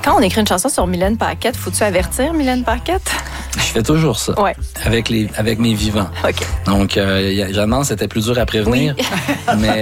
Quand on écrit une chanson sur Mylène Paquette, faut-tu avertir Mylène Paquette? Je fais toujours ça. Ouais. Avec mes vivants. OK. Donc, j'annonce, c'était plus dur à prévenir. Oui. Mais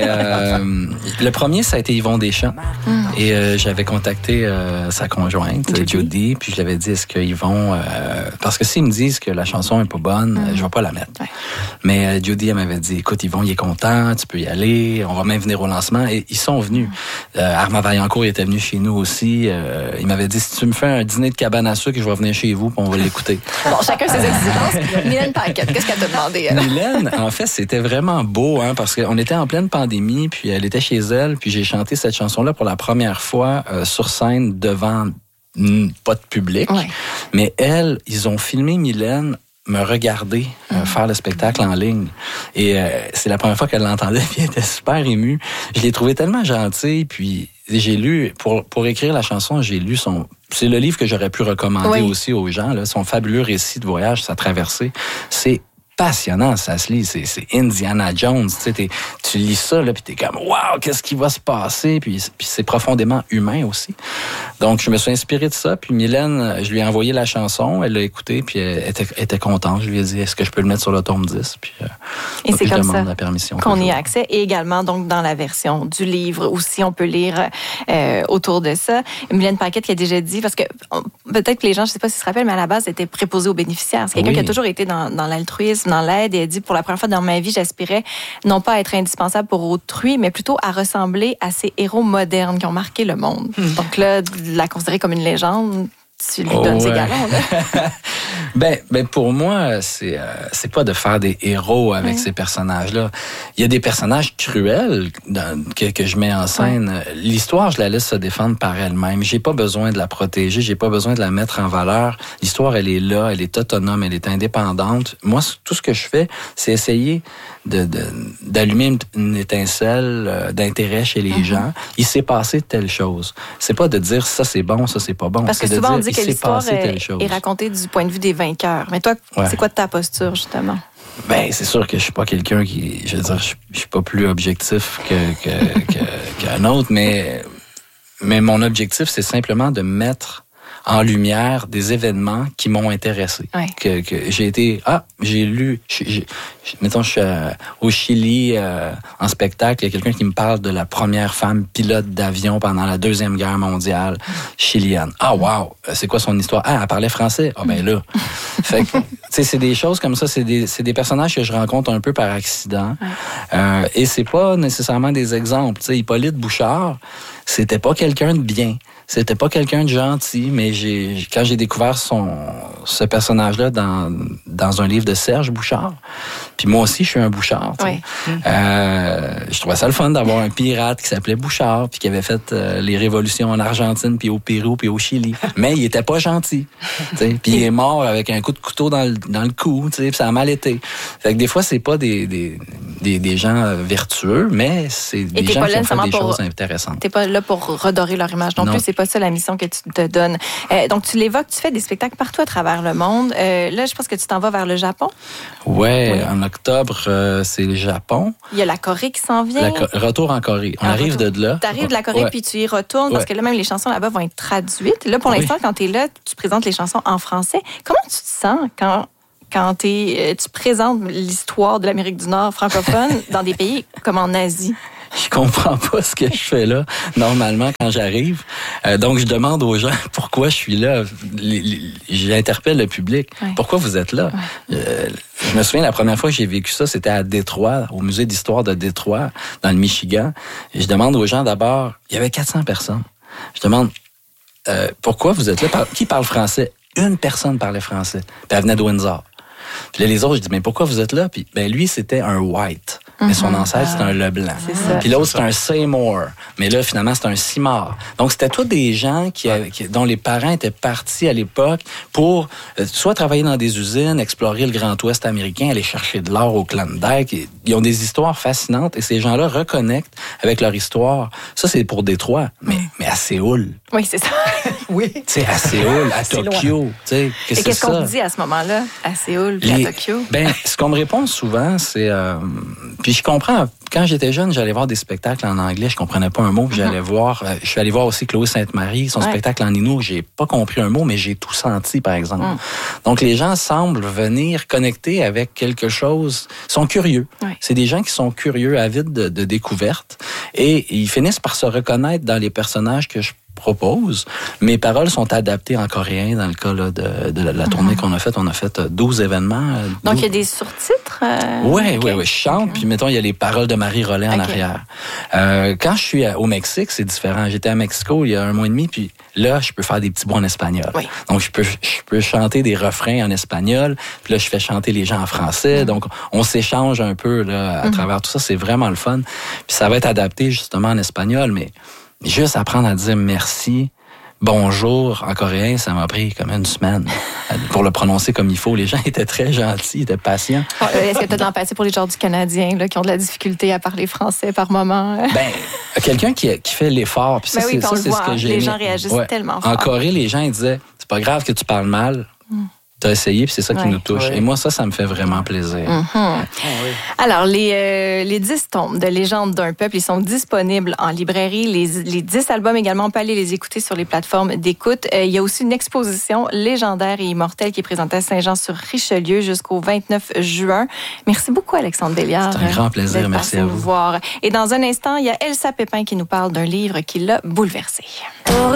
le premier, ça a été Yvon Deschamps. Et j'avais contacté sa conjointe, Judy, puis je lui avais dit, est-ce que Yvon... parce que s'ils me disent que la chanson est pas bonne, je vais pas la mettre. Ouais. Mais Judy, elle m'avait dit, écoute, Yvon, il est content, tu peux y aller, on va même venir au lancement. Et ils sont venus. Armand Vaillancourt était venu chez nous aussi. Il m'avait dit, si tu me fais un dîner de cabane à sucre, je vais venir chez vous, puis on va l'écouter. Bon, chacun ses exigences. Mylène Paquette, qu'est-ce qu'elle t'a demandé, elle? Mylène, en fait, c'était vraiment beau, hein, parce qu'on était en pleine pandémie, puis elle était chez elle, puis j'ai chanté cette chanson-là pour la première fois sur scène devant pas de public. Ouais. Mais ils ont filmé Mylène me regarder faire le spectacle en ligne. Et c'est la première fois qu'elle l'entendait, puis elle était super émue. Je l'ai trouvée tellement gentille, puis j'ai lu, pour écrire la chanson, j'ai lu c'est le livre que j'aurais pu recommander aussi aux gens, là, son fabuleux récit de voyage, sa traversée. C'est passionnant, ça se lit. C'est Indiana Jones. Tu lis ça, là, puis t'es comme, waouh, qu'est-ce qui va se passer? Puis c'est profondément humain aussi. Donc, je me suis inspiré de ça. Puis Mylène, je lui ai envoyé la chanson. Elle l'a écoutée, puis elle était contente. Je lui ai dit, est-ce que je peux le mettre sur le tome 10? Puis, et c'est comme ça la permission qu'on y a accès. Et également, donc, dans la version du livre aussi, on peut lire autour de ça. Mylène Paquette qui a déjà dit, parce que peut-être que les gens, je ne sais pas s'ils se rappellent, mais à la base, elle était préposée aux bénéficiaires. C'est quelqu'un qui a toujours été dans l'altruisme, dans l'aide, et elle dit, pour la première fois dans ma vie, j'aspirais non pas à être indispensable pour autrui, mais plutôt à ressembler à ces héros modernes qui ont marqué le monde. Donc là, la considérer comme une légende, tu lui donnes ses galons, là. Ben pour moi, c'est pas de faire des héros avec ces personnages-là. Il y a des personnages cruels que je mets en scène. L'histoire, je la laisse se défendre par elle-même. J'ai pas besoin de la protéger, j'ai pas besoin de la mettre en valeur. L'histoire, elle est là, elle est autonome, elle est indépendante. Moi, tout ce que je fais, c'est essayer d'allumer une étincelle d'intérêt chez les gens. Il s'est passé telle chose. C'est pas de dire ça c'est bon, ça c'est pas bon. Parce que souvent on dit que l'histoire est racontée du point de vue des vainqueurs. Mais toi, c'est quoi ta posture justement? Ben, c'est sûr que je suis pas quelqu'un qui, je veux dire, je suis pas plus objectif qu'un autre, mais mon objectif c'est simplement de mettre en lumière des événements qui m'ont intéressé. Ouais. Que j'ai été... j'ai lu... mettons, je suis au Chili en spectacle. Il y a quelqu'un qui me parle de la première femme pilote d'avion pendant la Deuxième Guerre mondiale chilienne. Ah, wow! C'est quoi son histoire? Ah, elle parlait français. Ah, ben là... Fait que, tu sais, c'est des choses comme ça. C'est des personnages que je rencontre un peu par accident. Ouais. Et c'est pas nécessairement des exemples. Tu sais, Hippolyte Bouchard, c'était pas quelqu'un de bien. C'était pas quelqu'un de gentil, mais quand j'ai découvert ce personnage-là dans un livre de Serge Bouchard, puis moi aussi, je suis un Bouchard. Oui. Je trouvais ça le fun d'avoir un pirate qui s'appelait Bouchard, puis qui avait fait les révolutions en Argentine, puis au Pérou, puis au Chili. Mais il était pas gentil. Puis il est mort avec un coup de couteau dans le cou, puis ça a mal été. Fait que des fois, c'est pas des gens vertueux, mais c'est des gens qui ont fait des choses intéressantes. T'es pas là pour redorer leur image non plus. C'est pas ça la mission que tu te donnes. Donc, tu l'évoques, tu fais des spectacles partout à travers le monde. Là, je pense que tu t'en vas vers le Japon. Oui. En octobre, c'est le Japon. Il y a la Corée qui s'en vient. Retour en Corée. On arrive de là. Tu arrives de la Corée, puis tu y retournes, parce que là, même les chansons là-bas vont être traduites. Là, pour l'instant, quand tu es là, tu présentes les chansons en français. Comment tu te sens quand tu présentes l'histoire de l'Amérique du Nord francophone dans des pays comme en Asie? Je comprends pas ce que je fais là, normalement, quand j'arrive. Donc, je demande aux gens pourquoi je suis là. J'interpelle le public. Ouais. Pourquoi vous êtes là? Ouais. Je me souviens, la première fois que j'ai vécu ça, c'était à Détroit, au musée d'histoire de Détroit, dans le Michigan. Et je demande aux gens d'abord, il y avait 400 personnes. Je demande, pourquoi vous êtes là? Qui parle français? Une personne parlait français. Puis elle venait de Windsor. Puis là, les autres, je dis, mais pourquoi vous êtes là? Puis lui, c'était un white. Mais son ancêtre, c'était un Leblanc. Puis l'autre, c'était un Seymour. Mais là, finalement, c'était un Simard. Donc, c'était tous des gens dont les parents étaient partis à l'époque pour soit travailler dans des usines, explorer le Grand Ouest américain, aller chercher de l'or au Klondike. Ils ont des histoires fascinantes et ces gens-là reconnectent avec leur histoire. Ça, c'est pour Détroit, mais à Séoul. Oui, c'est ça. Oui. Tu sais, à Séoul, à Tokyo. Et qu'est-ce qu'on te dit à ce moment-là, à Séoul puis à Tokyo? Ben, ce qu'on me répond souvent, c'est... puis je comprends quand j'étais jeune, j'allais voir des spectacles en anglais, je comprenais pas un mot, puis j'allais voir, je suis allé voir aussi Chloé Sainte-Marie, son spectacle en Innu, j'ai pas compris un mot, mais j'ai tout senti, par exemple. Donc, les gens semblent venir connecter avec quelque chose, sont curieux. C'est des gens qui sont curieux, avides de découvertes, et ils finissent par se reconnaître dans les personnages que je propose. Mes paroles sont adaptées en coréen dans le cas là, de la tournée qu'on a faite. On a fait 12 événements. Donc, il y a des sous-titres? Oui, je chante. Puis, mettons, il y a les paroles de Marie Rollet en arrière. Quand je suis au Mexique, c'est différent. J'étais à Mexico il y a 1 mois et demi, puis là, je peux faire des petits bouts en espagnol. Donc, je peux chanter des refrains en espagnol. Puis là, je fais chanter les gens en français. Donc, on s'échange un peu là, à travers tout ça. C'est vraiment le fun. Puis, ça va être adapté justement en espagnol, mais juste apprendre à dire merci, bonjour en coréen, ça m'a pris comme 1 semaine pour le prononcer comme il faut. Les gens étaient très gentils, étaient patients. Est-ce que tu as de l'empathie pour les gens du Canadien là, qui ont de la difficulté à parler français par moment? Quelqu'un qui fait l'effort. Puis ça, c'est ce que j'ai aimé. Les gens réagissent tellement fort. En Corée, les gens ils disaient, c'est pas grave que tu parles mal. T'as essayé, puis c'est ça qui nous touche. Et moi, ça me fait vraiment plaisir. Alors, les 10 tomes de Légende d'un peuple, ils sont disponibles en librairie. Les 10 albums également, on peut aller les écouter sur les plateformes d'écoute. Il y a aussi une exposition légendaire et immortelle qui est présentée à Saint-Jean-sur-Richelieu jusqu'au 29 juin. Merci beaucoup, Alexandre Belliard. C'est un grand plaisir. Merci à vous. Voir. Et dans un instant, il y a Elsa Pépin qui nous parle d'un livre qui l'a bouleversée.